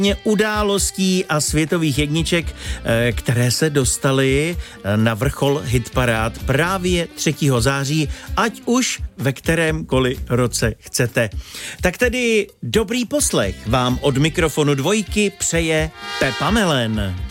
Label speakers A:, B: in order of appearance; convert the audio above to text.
A: událostí a světových jedniček, které se dostaly na vrchol hitparád právě 3. září, ať už ve kterémkoliv roce chcete. Tak tedy dobrý poslech vám od mikrofonu Dvojky přeje Pepa Melen.